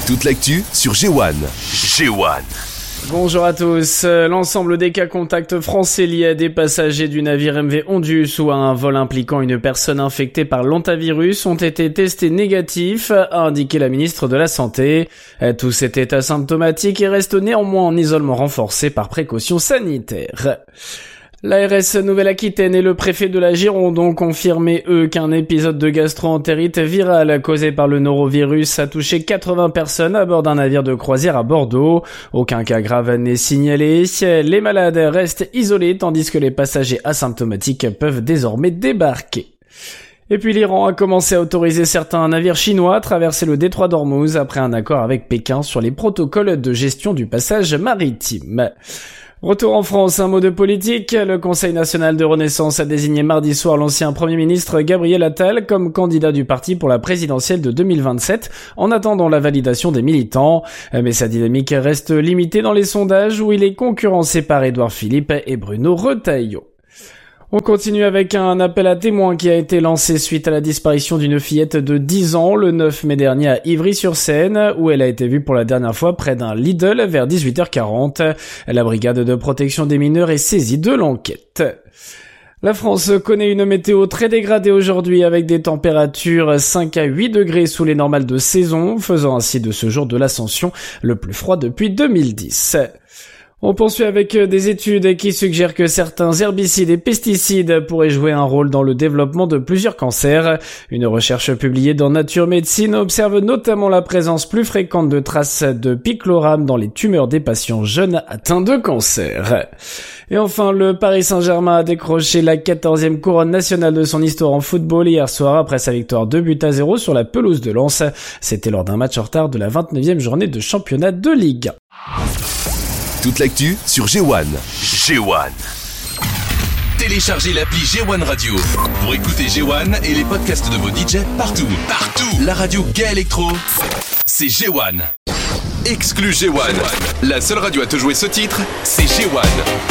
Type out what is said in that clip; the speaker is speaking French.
Toute l'actu sur G1. G1. Bonjour à tous. L'ensemble des cas contacts français liés à des passagers du navire MV Ondius ou à un vol impliquant une personne infectée par l'hantavirus ont été testés négatifs, a indiqué la ministre de la Santé. Tous étaient asymptomatiques et restent néanmoins en isolement renforcé par précaution sanitaire. L'ARS Nouvelle-Aquitaine et le préfet de la Gironde ont confirmé, qu'un épisode de gastro-entérite virale causé par le norovirus a touché 80 personnes à bord d'un navire de croisière à Bordeaux. Aucun cas grave n'est signalé. Les malades restent isolés tandis que les passagers asymptomatiques peuvent désormais débarquer. Et puis l'Iran a commencé à autoriser certains navires chinois à traverser le détroit d'Ormuz après un accord avec Pékin sur les protocoles de gestion du passage maritime. Retour en France, un mot de politique. Le Conseil national de Renaissance a désigné mardi soir l'ancien Premier ministre Gabriel Attal comme candidat du parti pour la présidentielle de 2027 en attendant la validation des militants. Mais sa dynamique reste limitée dans les sondages où il est concurrencé par Édouard Philippe et Bruno Retailleau. On continue avec un appel à témoins qui a été lancé suite à la disparition d'une fillette de 10 ans le 9 mai dernier à Ivry-sur-Seine, où elle a été vue pour la dernière fois près d'un Lidl vers 18h40. La brigade de protection des mineurs est saisie de l'enquête. La France connaît une météo très dégradée aujourd'hui avec des températures 5 à 8 degrés sous les normales de saison, faisant ainsi de ce jour de l'Ascension le plus froid depuis 2010. On poursuit avec des études qui suggèrent que certains herbicides et pesticides pourraient jouer un rôle dans le développement de plusieurs cancers. Une recherche publiée dans Nature Médecine observe notamment la présence plus fréquente de traces de picloram dans les tumeurs des patients jeunes atteints de cancer. Et enfin, le Paris Saint-Germain a décroché la 14e couronne nationale de son histoire en football hier soir après sa victoire 2-0 sur la pelouse de Lens. C'était lors d'un match en retard de la 29e journée de championnat de Ligue 1. Toute l'actu sur G1. G1. Téléchargez l'appli G1 Radio pour écouter G1 et les podcasts de vos DJs partout. La radio Gay Electro, c'est G1. Exclu G1. La seule radio à te jouer ce titre, c'est G1.